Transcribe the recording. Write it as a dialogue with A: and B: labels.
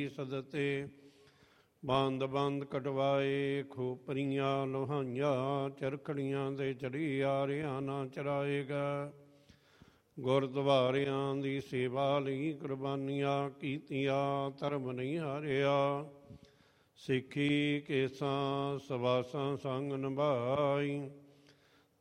A: ਸੀਸ ਦਿੱਤੇ। ਬੰਦ ਬੰਦ ਕਟਵਾਏ ਖੋਪਰੀਆਂ ਲੋਹਾਈਆਂ, ਚਰਖੜੀਆਂ ਦੇ ਚੜੀ ਆਰਿਆਂ ਨਾ ਚਰਾਏਗਾ। ਗੁਰਦੁਆਰਿਆਂ ਦੀ ਸੇਵਾ ਲਈ ਕੁਰਬਾਨੀਆਂ ਕੀਤੀਆਂ, ਧਰਮ ਨਹੀਂ ਹਾਰਿਆ। ਸਿੱਖੀ ਕੇਸਾਂ ਸਵਾਸਾਂ ਸੰਗ ਨਿਭਾਈ,